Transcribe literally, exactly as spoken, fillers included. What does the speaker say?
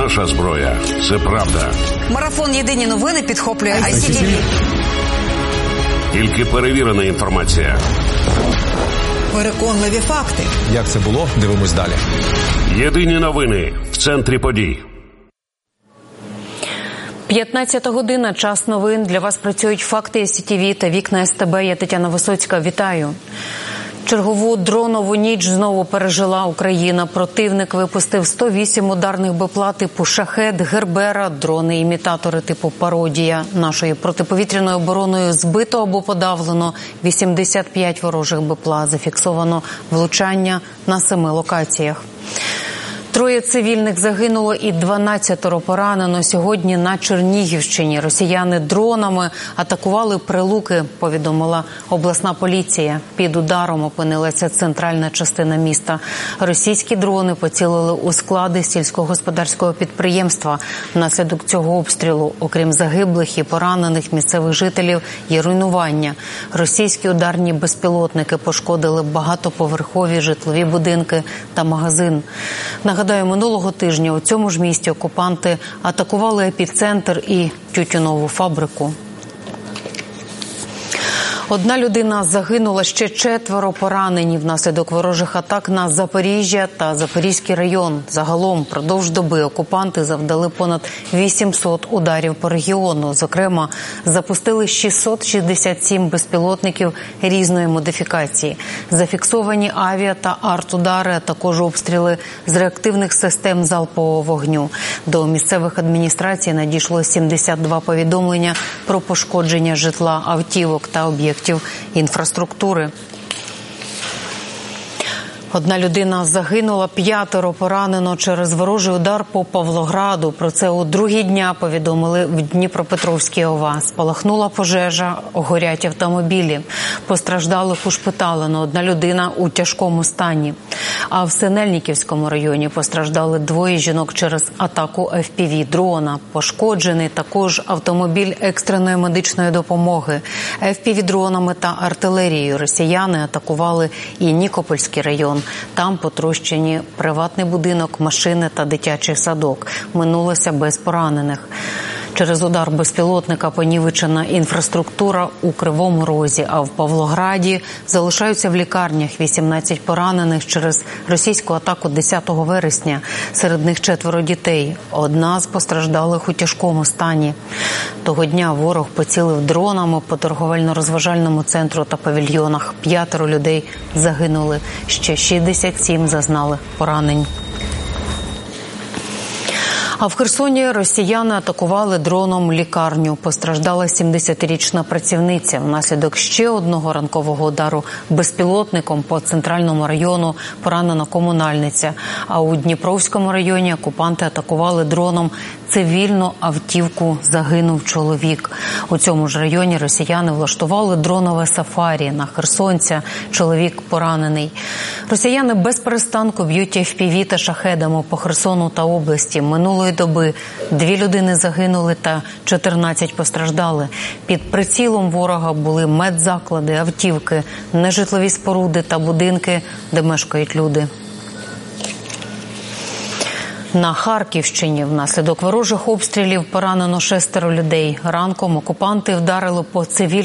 Наша зброя – це правда. Марафон «Єдині новини» підхоплює ай сі ті ві. Тільки перевірена інформація. Переконливі факти. Як це було? Дивимось далі. Єдині новини в центрі подій. п'ятнадцята година, час новин. Для вас працюють факти ай сі ті ві та вікна ес те бе. Я Тетяна Висоцька. Вітаю. Чергову дронову ніч знову пережила Україна. Противник випустив сто вісім ударних БПЛА типу «Шахед», «Гербера», дрони-імітатори типу «Пародія». Нашою протиповітряною обороною збито або подавлено вісімдесят п'ять ворожих БПЛА. Зафіксовано влучання на семи локаціях. Троє цивільних загинуло і дванадцятеро поранено. Сьогодні на Чернігівщині росіяни дронами атакували Прилуки, повідомила обласна поліція. Під ударом опинилася центральна частина міста. Російські дрони поцілили у склади сільськогосподарського підприємства. Внаслідок цього обстрілу, окрім загиблих і поранених місцевих жителів, є руйнування. Російські ударні безпілотники пошкодили багатоповерхові житлові будинки та магазин. Нагадаю, минулого тижня у цьому ж місті окупанти атакували епіцентр і тютюнову фабрику. Одна людина загинула, ще четверо поранені внаслідок ворожих атак на Запоріжжя та Запорізький район. Загалом впродовж доби окупанти завдали понад вісімсот ударів по регіону. Зокрема, запустили шістсот шістдесят сім безпілотників різної модифікації. Зафіксовані авіа- та артудари, а також обстріли з реактивних систем залпового вогню. До місцевих адміністрацій надійшло сімдесят два повідомлення про пошкодження житла, автівок та об'єктів інфраструктури. Одна людина загинула, п'ятеро поранено через ворожий удар по Павлограду. Про це у другі дня повідомили в Дніпропетровській ОВА. Спалахнула пожежа, горять автомобілі. Постраждалих ушпиталено, одна людина у тяжкому стані. А в Синельниківському районі постраждали двоє жінок через атаку еф пі ві-дрона. Пошкоджений також автомобіль екстреної медичної допомоги. еф пі ві-дронами та артилерією росіяни атакували і Нікопольський район. Там потрощені приватний будинок, машини та дитячий садок. Минулося без поранених. Через удар безпілотника понівечена інфраструктура у Кривому Розі, а в Павлограді залишаються в лікарнях вісімнадцять поранених через російську атаку десятого вересня. Серед них четверо дітей. Одна з постраждалих у тяжкому стані. Того дня ворог поцілив дронами по торговельно-розважальному центру та павільйонах. П'ятеро людей загинули, ще шістдесят сім зазнали поранень. А в Херсоні росіяни атакували дроном лікарню. Постраждала сімдесятирічна працівниця. Внаслідок ще одного ранкового удару безпілотником по центральному району поранена комунальниця. А у Дніпровському районі окупанти атакували дроном цивільну автівку, загинув чоловік. У цьому ж районі росіяни влаштували дронове сафарі на херсонця. Чоловік поранений. Росіяни без перестанку б'ють еф пі ві та шахедами по Херсону та області. Минулої доби дві людини загинули та чотирнадцять постраждали. Під прицілом ворога були медзаклади, автівки, нежитлові споруди та будинки, де мешкають люди. На Харківщині внаслідок ворожих обстрілів поранено шестеро людей. Ранком окупанти вдарили по цивільному